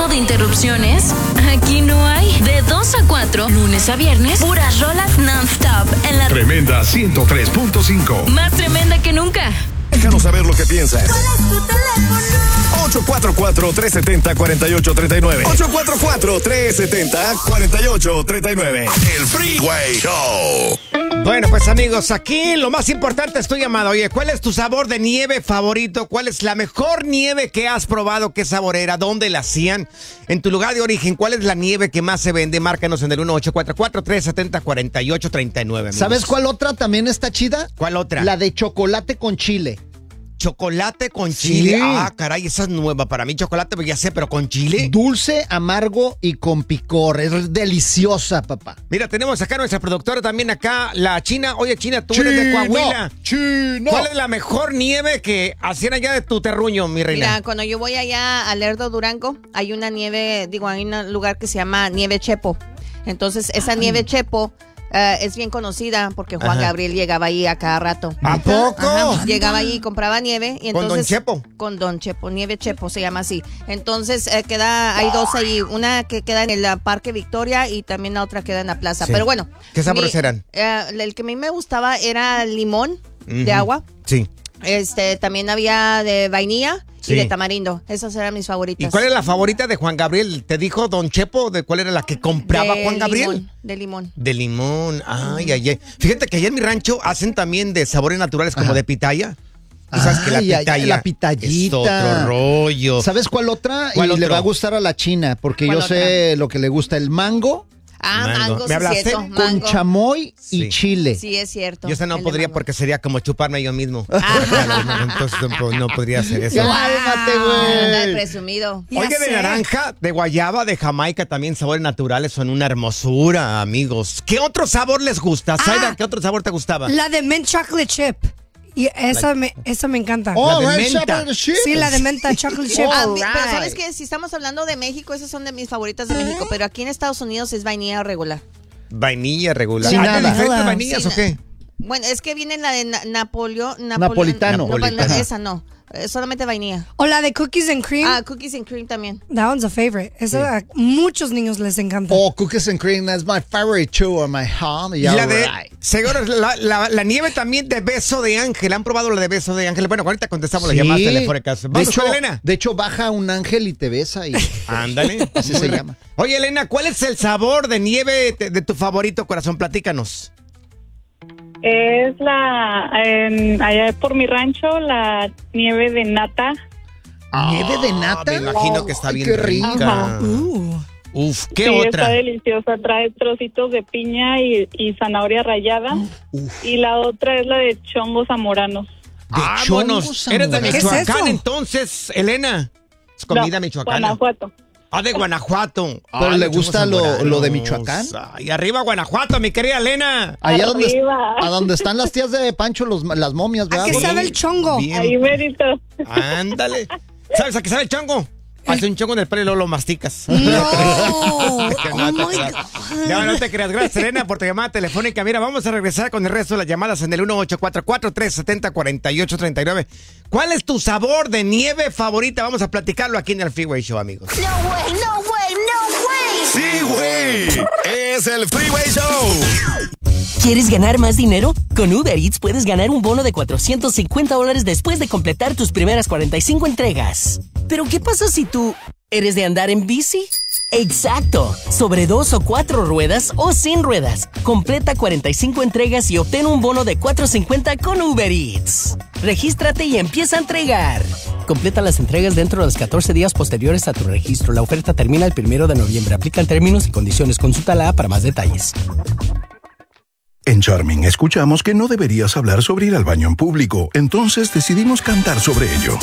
¿Harto de interrupciones? Aquí no hay. De 2 a 4, lunes a viernes, puras rolas non-stop en la Tremenda 103.5. más tremenda que nunca. Déjanos saber lo que piensas. ¿Cuál es tu teléfono? 844-370-4839. 844-370-4839. El Freeway Show. Bueno, pues amigos, aquí lo más importante es tu llamada. Oye, ¿cuál es tu sabor de nieve favorito? ¿Cuál es la mejor nieve que has probado? ¿Qué sabor era? ¿Dónde la hacían? En tu lugar de origen, ¿cuál es la nieve que más se vende? Márcanos en el 1844-370-4839. ¿Sabes cuál otra también está chida? ¿Cuál otra? La de chocolate con chile. Chocolate con Sí. chile. Ah, caray, esa es nueva para mí. Chocolate, pues ya sé, pero con chile. Dulce, amargo y con picor. Es deliciosa, papá. Mira, tenemos acá a nuestra productora también acá, la China. Oye, China, tú eres de Coahuila. ¡Chino! ¿Cuál es la mejor nieve que hacían allá de tu terruño, mi reina? Mira, cuando yo voy allá a Lerdo, Durango, hay una nieve, hay un lugar que se llama Nieve Chepo. Entonces, esa nieve Chepo es bien conocida porque Juan Gabriel llegaba ahí a cada rato. ¿A poco? Ajá, llegaba ahí y compraba nieve. Y ¿Con entonces, Don Chepo? Con Don Chepo, Nieve Chepo se llama así. Entonces, hay dos ahí, una que queda en el Parque Victoria y también la otra queda en la plaza. Sí. Pero bueno. ¿Qué sabores eran? El que a mí me gustaba era limón de agua. Sí. También había de vainilla Sí. y de tamarindo. Esas eran mis favoritas. ¿Y cuál es la favorita de Juan Gabriel? ¿Te dijo Don Chepo de cuál era la que compraba Juan Gabriel? De limón. De limón. Ay, ay, ay. Fíjate que allá en mi rancho hacen también de sabores naturales como de pitaya. Tú sabes que la Ay, ay, pitaya la pitallita. es otro rollo. ¿Sabes cuál otra? ¿Cuál y otro? le va a gustar a la China, porque ¿Cuál yo sé lo que le gusta, el mango Mango, ¿Me sí, hablaste? cierto, con mango. chamoy Sí. y chile. Sí, es cierto. Yo esa no el de podría mango. porque sería como chuparme yo mismo. Entonces no podría hacer eso. Cálmate, Anda de güey. presumido. Oye, de naranja, de guayaba, de Jamaica, también sabores naturales son una hermosura, amigos. ¿Qué otro sabor les gusta? Saida, ¿qué otro sabor te gustaba? La de mint chocolate chip. Y esa me encanta. Oh, La de red menta. chocolate chip. Sí, la de menta chocolate chip. Pero sabes que si estamos hablando de México, esas son de mis favoritas de México, pero aquí en Estados Unidos es vainilla regular. Vainilla regular. Sin ¿Hay nada. diferentes vainillas Sin o qué? Bueno, es que viene la de Napolitano. Napolitano. Esa no, solamente vainilla. O la de cookies and cream. Cookies and cream también. That one's a favorite. Esa a muchos niños les encanta. Oh, cookies and cream, that's my favorite too, on my home. Y la de, señores, la nieve también de beso de ángel. ¿Han probado la de beso de ángel? Bueno, ahorita contestamos las llamadas telefónicas. Vamos con Elena. De hecho, baja un ángel y te besa y Ándale. así se llama. Oye, Elena, ¿cuál es el sabor de nieve de tu favorito, corazón? Platícanos. Es allá por mi rancho, la nieve de nata. ¿Nieve de nata? Me imagino que está Ay, bien qué rica. rica. Uf, ¿qué Sí, otra? está deliciosa. Trae trocitos de piña y zanahoria rallada. Y la otra es la de chongos zamoranos. Vámonos. Eres de zamoranos. ¿Qué es Michoacán, eso? entonces, Elena. Es comida No, michoacana. Guanajuato. Ah, de Guanajuato. ¿Pero le los gusta chongos lo zamoranos. de Michoacán? Y arriba Guanajuato, mi querida Elena. Allá Arriba. a donde están las tías de Pancho, las momias, ¿A ¿verdad? qué Gordo? sabe el chongo? Bien. Ahí merito. Ándale. ¿Sabes a qué sabe el chongo? Hace un chongo en el pelo y luego lo masticas. No. No, Oh te my creas. God. No te creas. Gracias, Elena, por tu llamada telefónica. Mira, vamos a regresar con el resto de las llamadas en el 1844-370-4839. ¿Cuál es tu sabor de nieve favorita? Vamos a platicarlo aquí en el Freeway Show, amigos. No way, no way, no way. Sí, güey. Es el Freeway Show. ¿Quieres ganar más dinero? Con Uber Eats puedes ganar un bono de $450 después de completar tus primeras 45 entregas. ¿Pero qué pasa si tú eres de andar en bici? ¡Exacto! Sobre 2 o 4 ruedas o sin ruedas. Completa 45 entregas y obtén un bono de $450 con Uber Eats. Regístrate y empieza a entregar. Completa las entregas dentro de los 14 días posteriores a tu registro. La oferta termina el 1 de noviembre. Aplican términos y condiciones. Consulta la app para más detalles. En Charming escuchamos que no deberías hablar sobre ir al baño en público, entonces decidimos cantar sobre ello.